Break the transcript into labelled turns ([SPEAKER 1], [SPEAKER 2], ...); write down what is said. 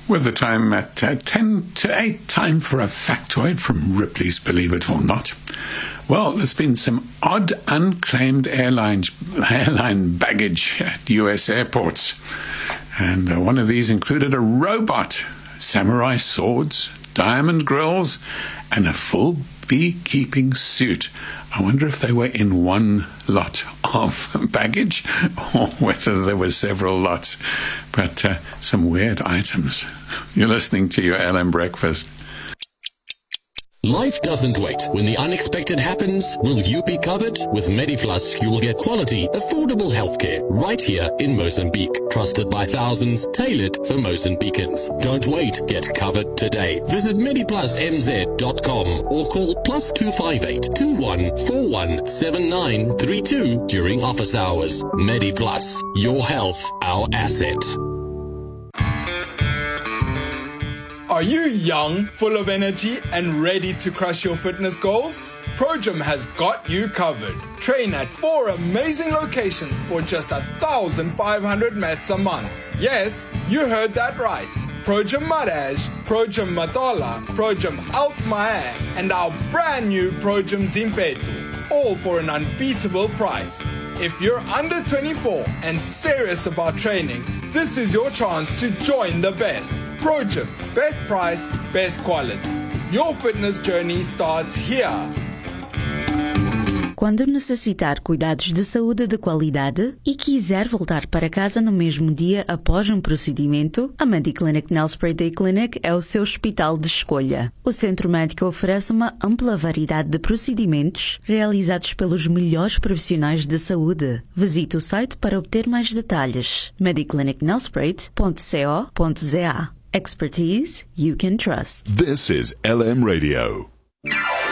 [SPEAKER 1] With the time at 10 to 8, time for a factoid from Ripley's Believe It or Not. Well, there's been some odd unclaimed airline baggage at US airports. And one of these included a robot, samurai swords, diamond grills, and a full beekeeping suit. I wonder if they were in one lot of baggage or whether there were several lots. But some weird items. You're listening to your LM Breakfast.
[SPEAKER 2] Life doesn't wait. When the unexpected happens, will you be covered? With MediPlus, you will get quality, affordable healthcare right here in Mozambique. Trusted by thousands, tailored for Mozambicans. Don't wait. Get covered today. Visit MediPlusMZ.com or call +258 2141 7932 during office hours. MediPlus, your health, our asset.
[SPEAKER 3] Are you young, full of energy, and ready to crush your fitness goals? ProGym has got you covered. Train at 4 amazing locations for just 1,500 mats a month. Yes, you heard that right. ProGym Maraj, ProGym Matola, ProGym Altmaier, and our brand new ProGym Zimpetu. All for an unbeatable price. If you're under 24 and serious about training, this is your chance to join the best. ProGym, best price, best quality. Your fitness journey starts here.
[SPEAKER 4] Quando necessitar cuidados de saúde de qualidade e quiser voltar para casa no mesmo dia após um procedimento, a Mediclinic Nelspruit Day Clinic é o seu hospital de escolha. O centro médico oferece uma ampla variedade de procedimentos realizados pelos melhores profissionais de saúde. Visite o site para obter mais detalhes. mediclinicnelspruit.co.za. Expertise you can trust.
[SPEAKER 5] This is LM Radio.